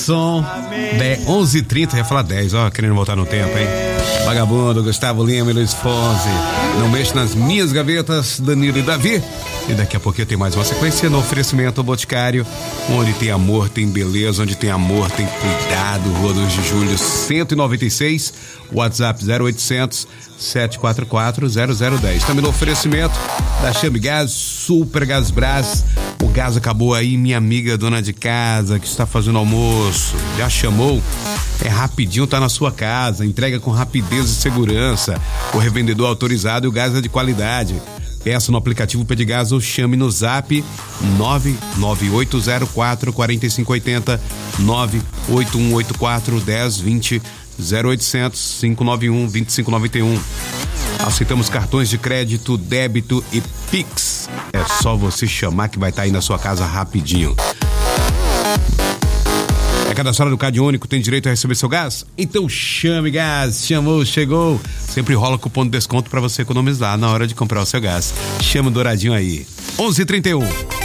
Som 11h30, ia falar 10, ó, querendo voltar no tempo, hein? Vagabundo, Gustavo Lima e Luiz Fonsi. Não mexe nas minhas gavetas, Danilo e Davi. E daqui a pouquinho tem mais uma sequência no oferecimento Boticário, onde tem amor, tem beleza, onde tem amor, tem cuidado. Rua 2 de Julho, 196, WhatsApp 0800 744 0010. Também no oferecimento da Chame Gás, Super Gás Brás. O gás acabou aí, minha amiga dona de casa que está fazendo almoço, já chamou? É rapidinho, tá na sua casa, entrega com rapidez e segurança. O revendedor autorizado e o gás é de qualidade. Peça no aplicativo Pedigás ou chame no zap 99804 4580 98184 1020 0800 591 2591. Aceitamos cartões de crédito, débito e Pix. É só você chamar que vai estar aí na sua casa rapidinho. É cadastrado no Cade Único, tem direito a receber seu gás? Então chame Gás, chamou, chegou. Sempre rola cupom de desconto para você economizar na hora de comprar o seu gás. Chama o Douradinho aí. 11h31.